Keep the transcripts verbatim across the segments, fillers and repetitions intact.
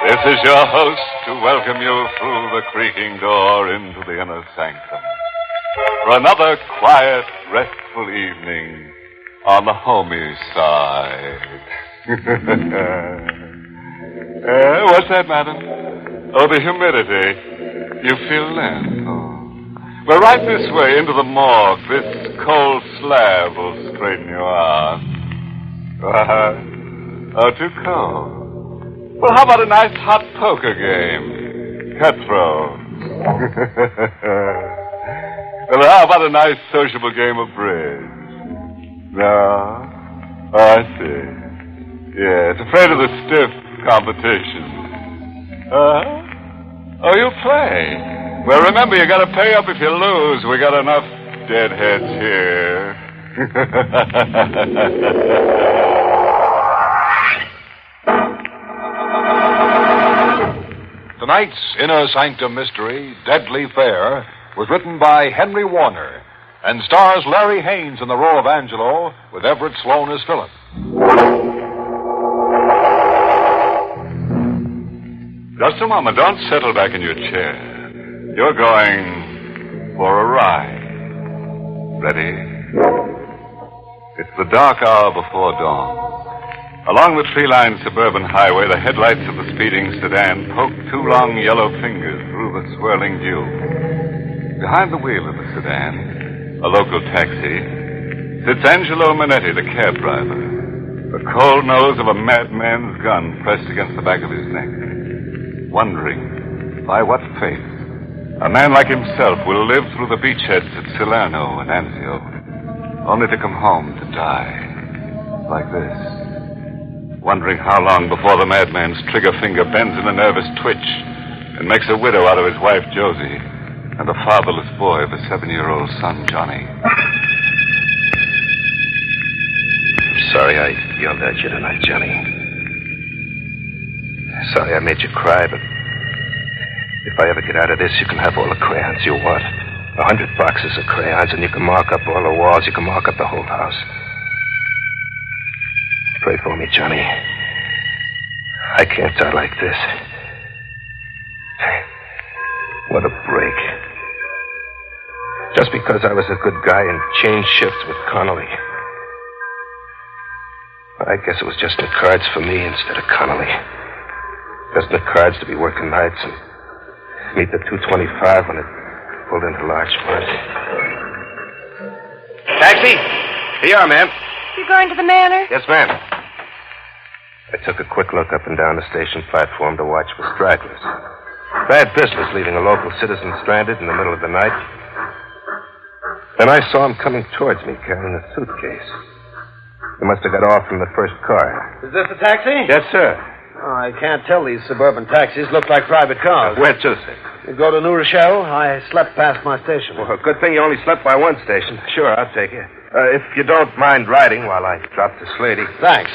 This is your host to welcome you through the creaking door into the inner sanctum for another quiet, restful evening on the homey side. uh, what's that, madam? Oh, the humidity. You feel limp. Oh. Well, right this way into the morgue. This cold slab will straighten you out. Uh, oh, too cold. Well, how about a nice hot poker game? Cutthroat. Well, how about a nice sociable game of bridge? No? Oh, I see. Yes, afraid of the stiff competition. Uh, oh, you'll play. Well, remember, you gotta pay up if you lose. We got enough deadheads here. Tonight's Inner Sanctum Mystery, Deadly Fair, was written by Henry Warner and stars Larry Haynes in the role of Angelo with Everett Sloane as Philip. Just a moment. Don't settle back in your chair. You're going for a ride. Ready? It's the dark hour before dawn. Along the tree-lined suburban highway, the headlights of the speeding sedan poke two long yellow fingers through the swirling dew. Behind the wheel of the sedan, a local taxi, sits Angelo Manetti, the cab driver, the cold nose of a madman's gun pressed against the back of his neck, wondering by what fate a man like himself will live through the beachheads at Salerno and Anzio, only to come home to die like this. Wondering how long before the madman's trigger finger bends in a nervous twitch and makes a widow out of his wife, Josie, and a fatherless boy of a seven-year-old son, Johnny. Sorry I yelled at you tonight, Johnny. Sorry I made you cry, but if I ever get out of this, you can have all the crayons you want. A hundred boxes of crayons, and you can mark up all the walls. You can mark up the whole house. Pray for me, Johnny. I can't die like this. What a break. Just because I was a good guy and changed shifts with Connolly. I guess it was just in the cards for me instead of Connolly. Just in the cards to be working nights and meet the two twenty-five when it pulled into Larchmont. Taxi? Here you are, ma'am. You going to the manor? Yes, ma'am. I took a quick look up and down the station platform to watch for stragglers. Bad business leaving a local citizen stranded in the middle of the night. Then I saw him coming towards me carrying a suitcase. He must have got off from the first car. Is this a taxi? Yes, sir. Oh, I can't tell. These suburban taxis look like private cars. Where to, sir? You go to New Rochelle? I slept past my station. Well, good thing you only slept by one station. Sure, I'll take you. Uh, if you don't mind riding while I drop this lady. Thanks.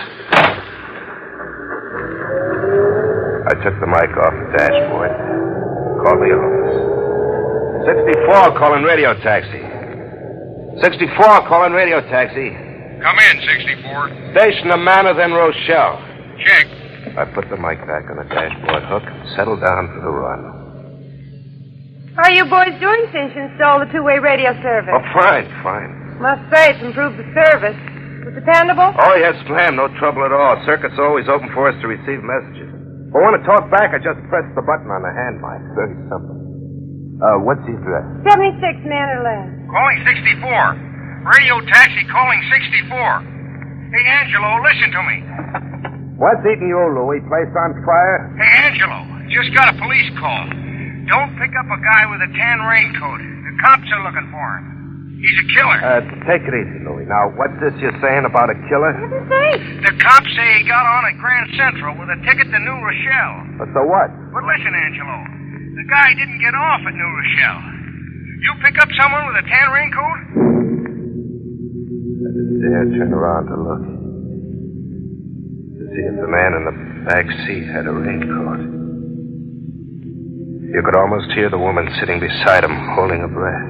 I took the mic off the dashboard. Called the office. sixty-four, calling radio taxi. sixty-four, calling radio taxi. Come in, sixty-four. Station the Manor, then Rochelle. Check. I put the mic back on the dashboard hook and settled down for the run. How are you boys doing since you installed the two-way radio service? Oh, fine, fine. Must say, it's improved the service. Was it dependable? Oh, yes, ma'am. No trouble at all. Circuit's always open for us to receive messages. If I want to talk back, I just press the button on the hand mic. Very simple. Uh, what's the address? seventy-six Manor Lane. Calling sixty-four. Radio taxi calling sixty-four. Hey, Angelo, listen to me. What's eating you, Louie? Place on fire? Hey, Angelo, just got a police call. Don't pick up a guy with a tan raincoat. The cops are looking for him. He's a killer. Uh, take it easy, Louie. Now, what's this you're saying about a killer? Heaven's sake. The cops say he got on at Grand Central with a ticket to New Rochelle. But so what? But listen, Angelo, the guy didn't get off at New Rochelle. You pick up someone with a tan raincoat? I didn't dare turn around to look. To see if the man in the back seat had a raincoat. You could almost hear the woman sitting beside him, holding her breath.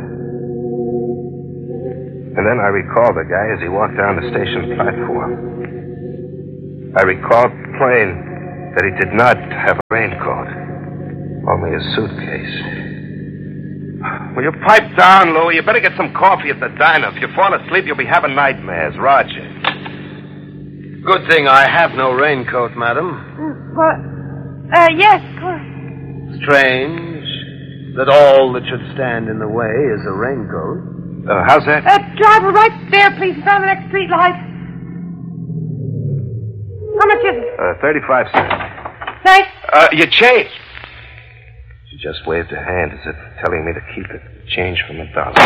And then I recalled the guy as he walked down the station platform. I recalled plain, that he did not have a raincoat, only a suitcase. Will you pipe down, Louie? You better get some coffee at the diner. If you fall asleep, you'll be having nightmares. Roger. Good thing I have no raincoat, madam. What? Uh, yes, of course. Strange that all that should stand in the way is a raincoat. Uh, how's that? Uh, driver, right there, please, in front of the next street light. How much is it? Uh, thirty-five cents. Thanks. Uh, your change. She just waved her hand as if telling me to keep it. Change from a dollar.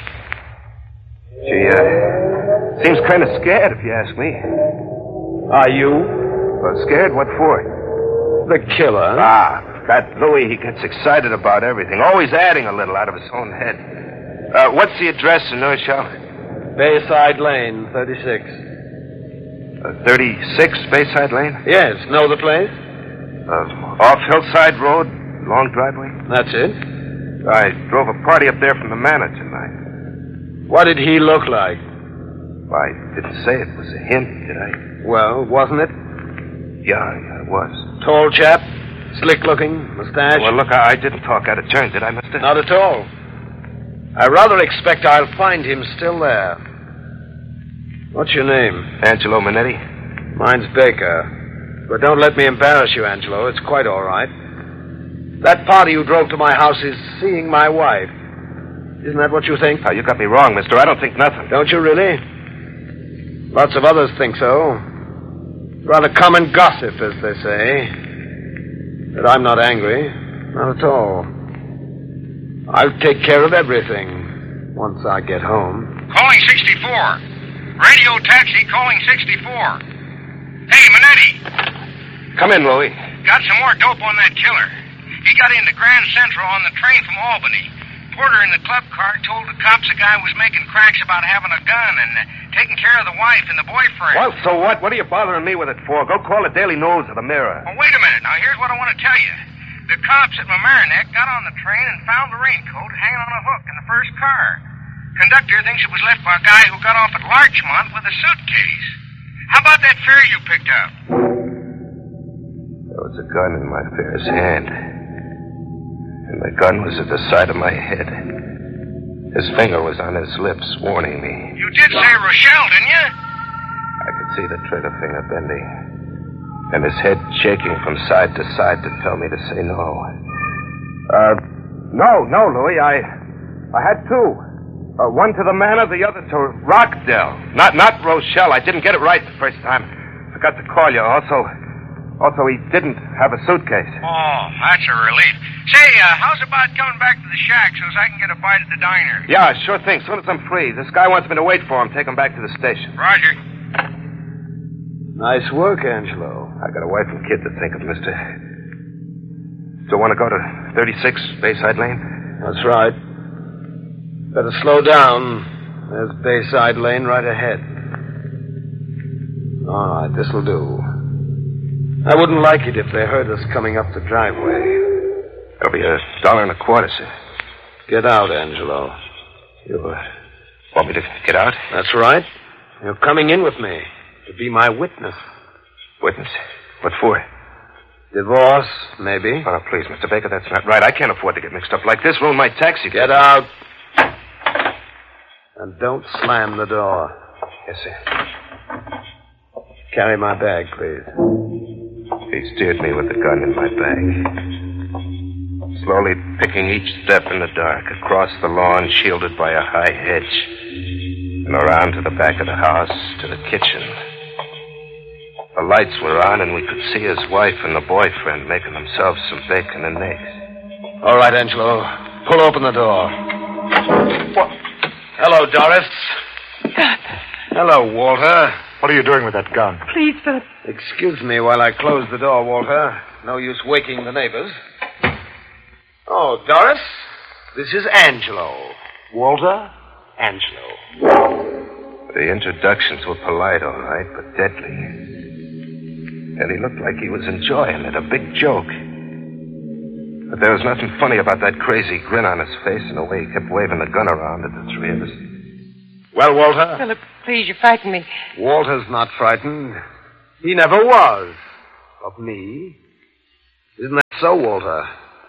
She, uh, seems kind of scared, if you ask me. Are you? Well, scared? What for? The killer. Ah, that Louis, he gets excited about everything, always adding a little out of his own head. Uh, what's the address in North Charlotte? Bayside Lane, thirty-six. Uh, thirty-six Bayside Lane? Yes, know the place? Uh, off Hillside Road, long driveway? That's it. I drove a party up there from the manor tonight. What did he look like? I didn't say it was a hint, did I? Well, wasn't it? Yeah, yeah, it was. Tall chap, slick-looking, mustache. Well, look, I, I didn't talk out of turn, did I, mister? Not at all. I rather expect I'll find him still there. What's your name? Angelo Minetti. Mine's Baker. But don't let me embarrass you, Angelo. It's quite all right. That party you drove to my house is seeing my wife. Isn't that what you think? Oh, you got me wrong, mister. I don't think nothing. Don't you really? Lots of others think so. Rather common gossip, as they say. But I'm not angry. Not at all. I'll take care of everything once I get home. Calling sixty-four. Radio taxi calling sixty-four. Hey, Minetti. Come in, Louie. Got some more dope on that killer. He got into Grand Central on the train from Albany. Porter in the club car told the cops a guy was making cracks about having a gun and uh, taking care of the wife and the boyfriend. Well, so what? What are you bothering me with it for? Go call the Daily News or the Mirror. Well, wait a minute. Now, here's what I want to tell you. The cops at Mamaroneck got on the train and found the raincoat hanging on a hook in the first car. Conductor thinks it was left by a guy who got off at Larchmont with a suitcase. How about that fare you picked up? There was a gun in my fare's hand. And the gun was at the side of my head. His finger was on his lips, warning me. You did say Rochelle, didn't you? I could see the trigger finger bending, and his head shaking from side to side to tell me to say no. Uh, no, no, Louis. I, I had two. Uh, one to the manor, the other to Rockdale. Not, not Rochelle. I didn't get it right the first time. Forgot to call you. Also, also, he didn't have a suitcase. Oh, that's a relief. Say, uh, how's about coming back to the shack so as I can get a bite at the diner? Yeah, sure thing. Soon as I'm free. This guy wants me to wait for him. Take him back to the station. Roger. Nice work, Angelo. I got a wife and kid to think of, mister. So want to go to thirty-six Bayside Lane? That's right. Better slow down. There's Bayside Lane right ahead. All right, this'll do. I wouldn't like it if they heard us coming up the driveway. It'll be a dollar and a quarter, sir. Get out, Angelo. You uh, want me to get out? That's right. You're coming in with me to be my witness. Witness? What for? Divorce, maybe. Oh, please, Mister Baker, that's not right. I can't afford to get mixed up like this. Ruin my taxi. Get out. And don't slam the door. Yes, sir. Carry my bag, please. He steered me with the gun in my bag. Slowly picking each step in the dark, across the lawn shielded by a high hedge, and around to the back of the house, to the kitchen. The lights were on, and we could see his wife and the boyfriend making themselves some bacon and eggs. All right, Angelo. Pull open the door. What? Hello, Doris. God. Hello, Walter. What are you doing with that gun? Please, Philip. Excuse me while I close the door, Walter. No use waking the neighbors. Oh, Doris, this is Angelo. Walter, Angelo. The introductions were polite, all right, but deadly. And he looked like he was enjoying it, a big joke. But there was nothing funny about that crazy grin on his face and the way he kept waving the gun around at the three of us. Well, Walter? Philip, please, you frighten me. Walter's not frightened. He never was. Of me. Isn't that so, Walter?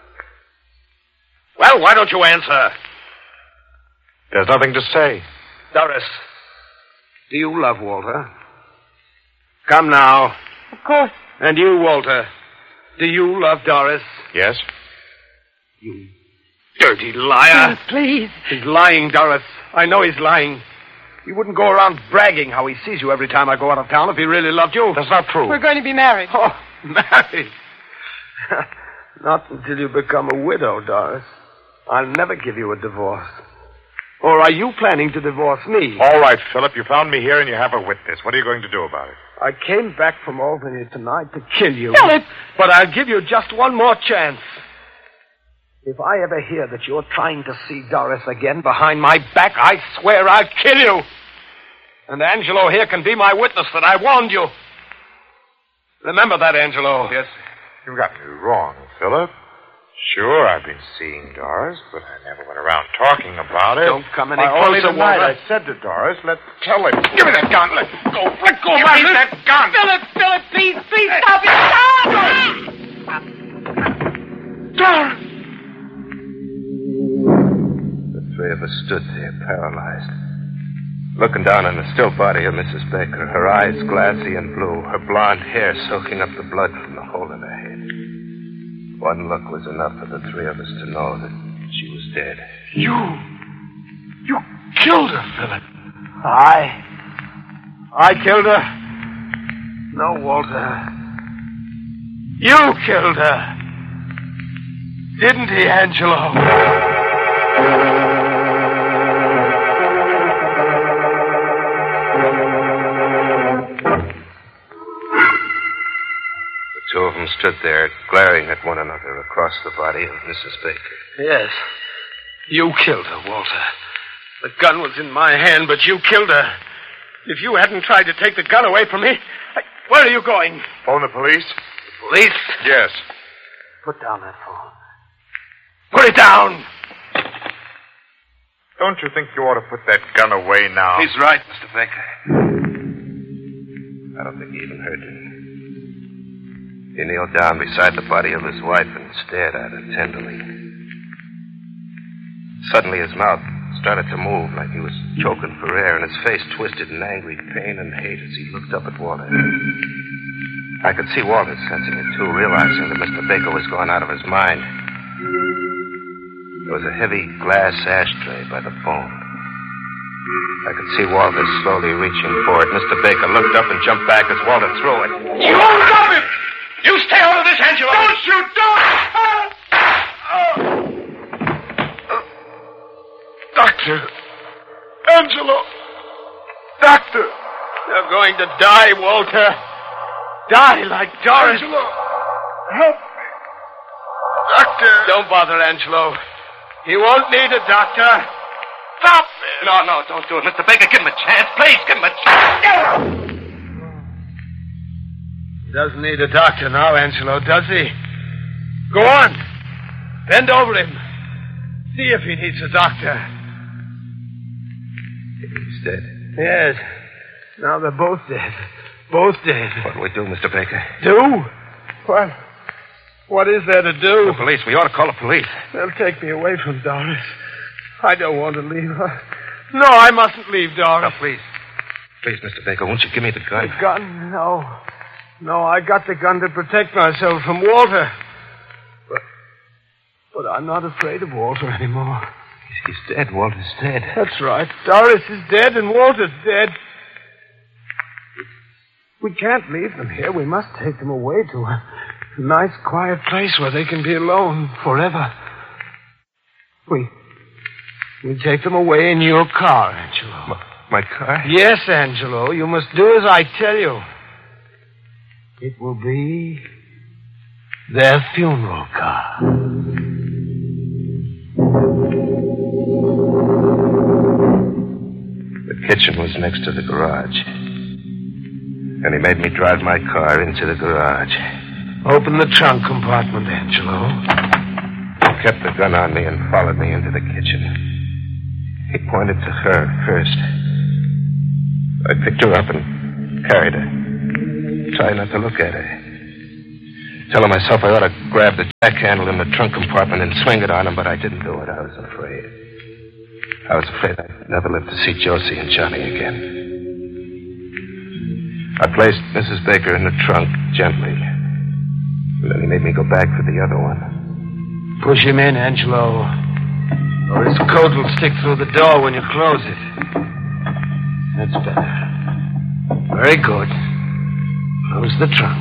Well, why don't you answer? There's nothing to say. Doris, do you love Walter? Come now. Of course. And you, Walter, do you love Doris? Yes? You dirty liar. Please. He's lying, Doris. I know he's lying. He wouldn't go around bragging how he sees you every time I go out of town if he really loved you. That's not true. We're going to be married. Oh, married. Not until you become a widow, Doris. I'll never give you a divorce. Or are you planning to divorce me? All right, Philip, you found me here and you have a witness. What are you going to do about it? I came back from Albany tonight to kill you. Philip! But I'll give you just one more chance. If I ever hear that you're trying to see Doris again behind my back, I swear I'll kill you. And Angelo here can be my witness that I warned you. Remember that, Angelo. Yes, you got me wrong, Philip. Sure, I've been seeing Doris, but I never went around talking about it. Don't come any I only closer, tonight Walter. I said to Doris, let's tell him. Give me that gun. Let go. Let go of Give my me that gun. Philip, Philip, please, please stop it. Stop! Doris! The three of us stood there, paralyzed, looking down on the still body of Missus Baker, her eyes glassy and blue, her blonde hair soaking up the blood from the hole in her head. One look was enough for the three of us to know that she was dead. You... You killed her, Philip. I? I killed her? No, Walter. You killed her. Didn't he, Angelo? Two of them stood there, glaring at one another across the body of Missus Baker. Yes. You killed her, Walter. The gun was in my hand, but you killed her. If you hadn't tried to take the gun away from me... I... Where are you going? Phone the police? Police? Yes. Put down that phone. Put it down! Don't you think you ought to put that gun away now? He's right, Mister Baker. I don't think he even heard you. He kneeled down beside the body of his wife and stared at her tenderly. Suddenly his mouth started to move like he was choking for air, and his face twisted in angry pain and hate as he looked up at Walter. I could see Walter sensing it, too, realizing that Mister Baker was going out of his mind. There was a heavy glass ashtray by the phone. I could see Walter slowly reaching for it. Mister Baker looked up and jumped back as Walter threw it. You won't stop him! You stay out of this, Angelo! Don't shoot! Don't! Doctor! Angelo! Doctor! You're going to die, Walter. Die like Doris. Angelo! Help me! Doctor! Don't bother, Angelo. He won't need a doctor. Stop it! No, no, don't do it. Mister Baker, give him a chance. Please, give him a chance. He doesn't need a doctor now, Angelo, does he? Go on. Bend over him. See if he needs a doctor. He's dead. Yes. Now they're both dead. Both dead. What do we do, Mister Baker? Do? What? What is there to do? The police. We ought to call the police. They'll take me away from Doris. I don't want to leave her. No, I mustn't leave Doris. Now, please. Please, Mister Baker, won't you give me the gun? The gun? No. No, I got the gun to protect myself from Walter. But, but I'm not afraid of Walter anymore. He's dead. Walter's dead. That's right. Doris is dead and Walter's dead. We can't leave them here. We must take them away to a nice, quiet place where they can be alone forever. We... We take them away in your car, Angelo. My, my car? Yes, Angelo. You must do as I tell you. It will be their funeral car. The kitchen was next to the garage. And he made me drive my car into the garage. Open the trunk compartment, Angelo. He kept the gun on me and followed me into the kitchen. He pointed to her first. I picked her up and carried her. Trying not to look at her. telling myself I ought to grab the jack handle in the trunk compartment and swing it on him, but I didn't do it. I was afraid. I was afraid I'd never live to see Josie and Johnny again. I placed Missus Baker in the trunk gently. And then he made me go back for the other one. Push him in, Angelo. Or his coat will stick through the door when you close it. That's better. Very good. Close the trunk.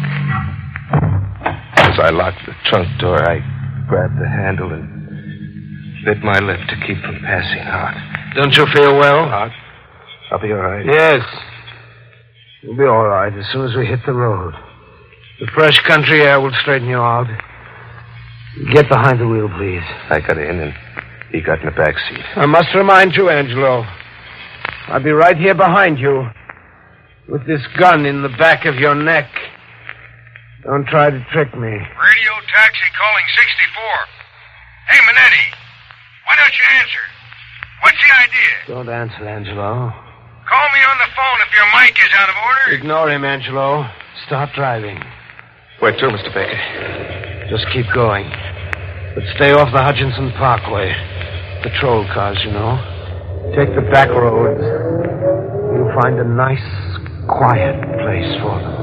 As I locked the trunk door, I grabbed the handle and bit my lip to keep from passing out. Don't you feel well? Out? I'll be all right. Yes. You'll be all right as soon as we hit the road. The fresh country air will straighten you out. Get behind the wheel, please. I got in and he got in the back seat. I must remind you, Angelo. I'll be right here behind you with this gun in the back of your neck. Don't try to trick me. Radio taxi calling sixty-four. Hey, Minetti. Why don't you answer? What's the idea? Don't answer, Angelo. Call me on the phone if your mic is out of order. Ignore him, Angelo. Start driving. Where to, Mister Baker? Just keep going. But stay off the Hutchinson Parkway. Patrol cars, you know. Take the back roads. You'll find a nice, quiet place for them.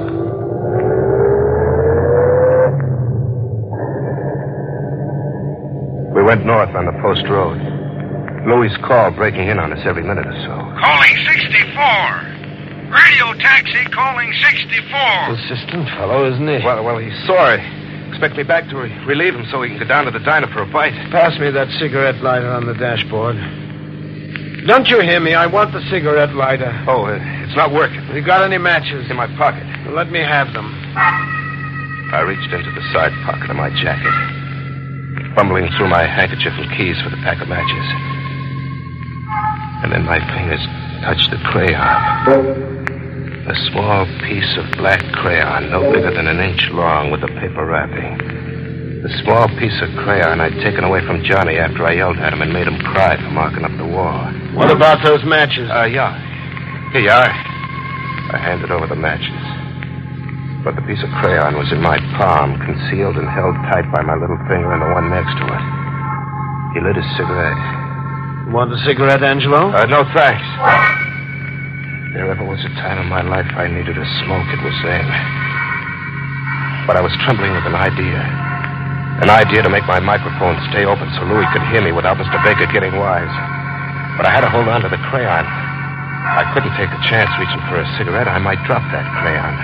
We went north on the post road. Louis' call breaking in on us every minute or so. Calling sixty-four. Radio taxi calling sixty-four. Persistent fellow, isn't he? Well, well, he's sore. Expect me back to re- relieve him so he can go down to the diner for a bite. Pass me that cigarette lighter on the dashboard. Don't you hear me? I want the cigarette lighter. Oh, uh, it's not working. You got any matches? In my pocket. Well, let me have them. I reached into the side pocket of my jacket, fumbling through my handkerchief and keys for the pack of matches. And then my fingers touched the crayon. A small piece of black crayon, no bigger than an inch long, with a paper wrapping. The small piece of crayon I'd taken away from Johnny after I yelled at him and made him cry for marking up the wall. What about those matches? Uh, yeah. Here you are. I handed over the matches. But the piece of crayon was in my palm, concealed and held tight by my little finger and the one next to it. He lit his cigarette. Want a cigarette, Angelo? Uh, no, thanks. There ever was a time in my life I needed a smoke, it was then. But I was trembling with an idea. An idea to make my microphone stay open so Louis could hear me without Mister Baker getting wise. But I had to hold on to the crayon. I couldn't take a chance reaching for a cigarette. I might drop that crayon.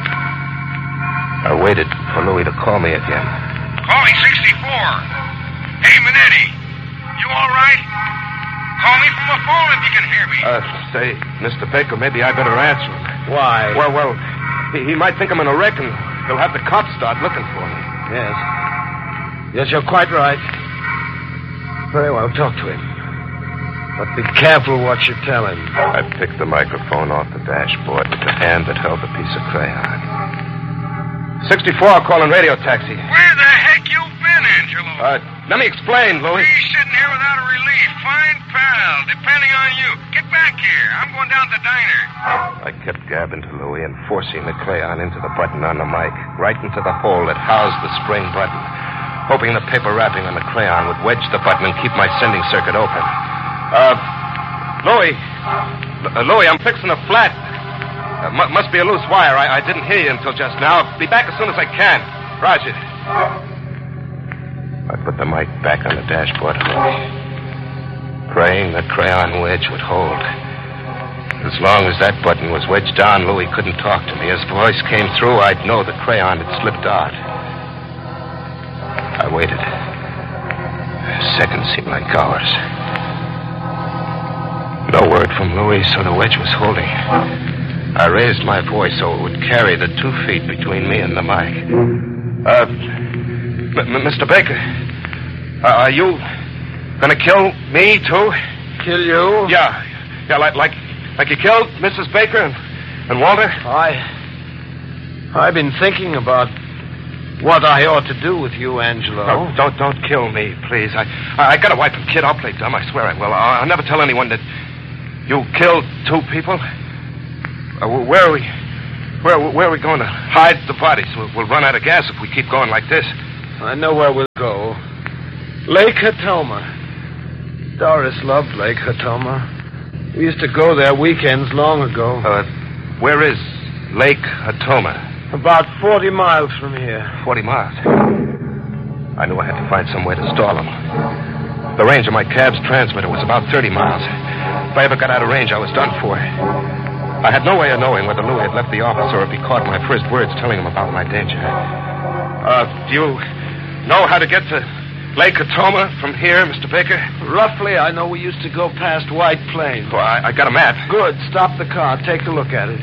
I waited for Louis to call me again. Calling sixty-four. Hey, Minetti. You all right? Call me from the phone if you can hear me. Uh, say, Mister Baker, maybe I better answer him. Why? Well, well, he, he might think I'm in a wreck and he'll have the cops start looking for me. Yes. Yes, you're quite right. Very well, talk to him. But be careful what you tell him. I picked the microphone off the dashboard with the hand that held the piece of crayon. sixty-four, calling radio taxi. Where the heck you been, Angelo? Uh, let me explain, Louis. He's sitting here without a relief. Fine pal, depending on you. Get back here. I'm going down to the diner. I kept gabbing to Louis and forcing the crayon into the button on the mic, right into the hole that housed the spring button, hoping the paper wrapping on the crayon would wedge the button and keep my sending circuit open. Uh, Louis. Uh, Louis, I'm fixing a flat. Uh, m- must be a loose wire. I-, I didn't hear you until just now. I'll be back as soon as I can. Roger. I put the mic back on the dashboard, praying the crayon wedge would hold. As long as that button was wedged down, Louis couldn't talk to me. His voice came through, I'd know the crayon had slipped out. I waited. Seconds seemed like hours. No word from Louis, so the wedge was holding. I raised my voice so it would carry the two feet between me and the mic. Uh, M- M- Mister Baker, uh, are you gonna kill me, too? Kill you? Yeah. Yeah, like like, like you killed Missus Baker and, and Walter? I... I've been thinking about what I ought to do with you, Angelo. Oh, don't don't kill me, please. I I, I got a wife and kid. I'll play dumb. I swear I will. I'll, I'll never tell anyone that you killed two people. Uh, where are we? Where, where are we going to hide the bodies? We'll, we'll run out of gas if we keep going like this. I know where we'll go. Lake Hatoma. Doris loved Lake Hatoma. We used to go there weekends long ago. Uh, where is Lake Hatoma? About forty miles from here. Forty miles. I knew I had to find some way to stall him. The range of my cab's transmitter was about thirty miles. If I ever got out of range, I was done for. I had no way of knowing whether Louis had left the office or if he caught my first words telling him about my danger. Uh, do you know how to get to Lake Hatoma from here, Mister Baker? Roughly, I know we used to go past White Plains. Well, I, I got a map. Good. Stop the car. Take a look at it.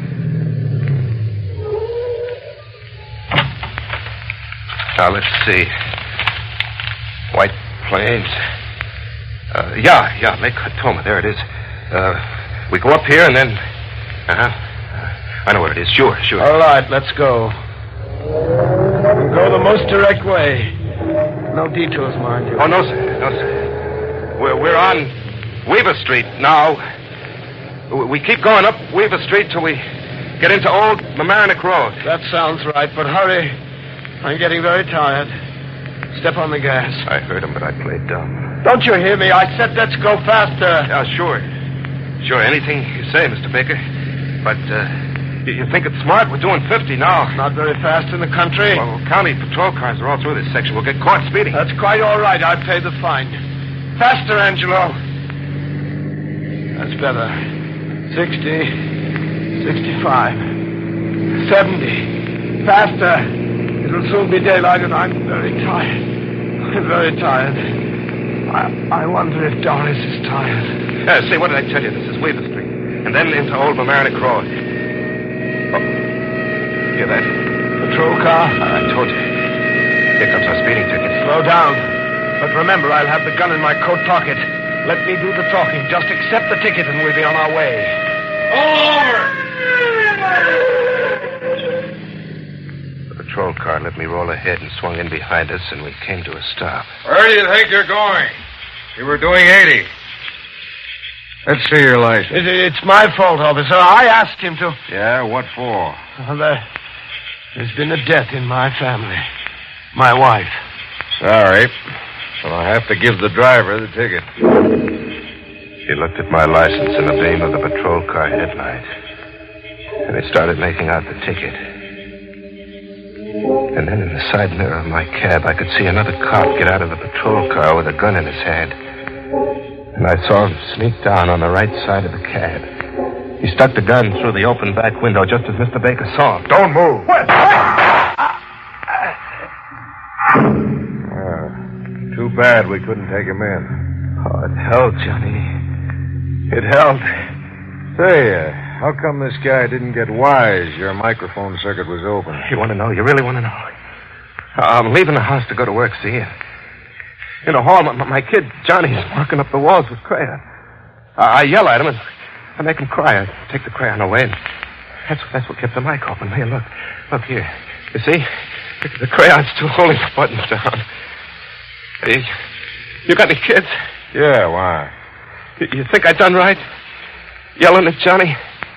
Now, let's see. White Plains. Uh, yeah, yeah, Lake Hatoma. There it is. Uh, we go up here and then... Uh-huh. Uh, I know where it is. Sure, sure. All right, let's go. We'll go the most direct way. No detours, mind you. Oh, no, sir. No, sir. We're, we're on Weaver Street now. We keep going up Weaver Street till we get into Old Mamaroneck Road. That sounds right, but hurry. I'm getting very tired. Step on the gas. I heard him, but I played dumb. Don't you hear me? I said let's go faster. Yeah, sure. Sure, anything you say, Mister Baker. But, uh, you, you think it's smart? We're doing fifty now. Not very fast in the country. Well, county patrol cars are all through this section. We'll get caught speeding. That's quite all right. I pay the fine. Faster, Angelo. That's better. Sixty. Sixty-five. Seventy. Faster. It'll soon be daylight, and I'm very tired. I'm very tired. I, I wonder if Doris is tired. Uh, say, what did I tell you? This is Weaver Street. And then into Old Mamaroneck Road. Oh. Hear that? Patrol car? I told you. Here comes our speeding ticket. Slow down. But remember, I'll have the gun in my coat pocket. Let me do the talking. Just accept the ticket and we'll be on our way. All over! The patrol car let me roll ahead and swung in behind us, and we came to a stop. Where do you think you're going? You were doing eighty. Let's see your license. It, it's my fault, officer. I asked him to. Yeah, what for? Well, there, there's been a death in my family. My wife. Sorry. But I have to give the driver the ticket. He looked at my license in the beam of the patrol car headlight. And he started making out the ticket. And then in the side mirror of my cab, I could see another cop get out of the patrol car with a gun in his hand. And I saw him sneak down on the right side of the cab. He stuck the gun through the open back window just as Mister Baker saw him. Don't move. What? Well, too bad we couldn't take him in. Oh, it held, Johnny. It held. Say, uh, how come this guy didn't get wise? Your microphone circuit was open. You want to know? You really want to know? I'm leaving the house to go to work, see? In the hall, my, my kid, Johnny's marking up the walls with crayon. I, I yell at him, and I make him cry. I take the crayon away, and that's, that's what kept the mic open. Here, look. Look here. You see? The crayon's still holding the buttons down. Hey, you got any kids? Yeah, why? You, you think I done right? Yelling at Johnny?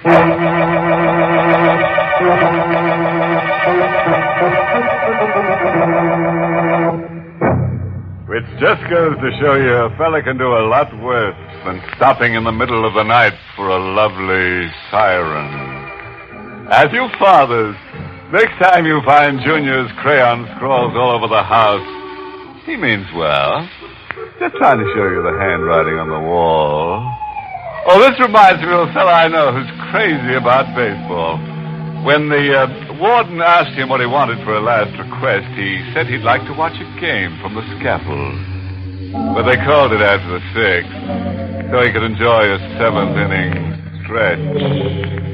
Which just goes to show you a fella can do a lot worse than stopping in the middle of the night for a lovely siren. As you fathers, next time you find Junior's crayon scrawls all over the house, he means well. Just trying to show you the handwriting on the wall. Oh, this reminds me of a fella I know who's crazy about baseball. When the uh, warden asked him what he wanted for a last request, he said he'd like to watch a game from the scaffold. But they called it after the sixth, so he could enjoy a seventh inning stretch.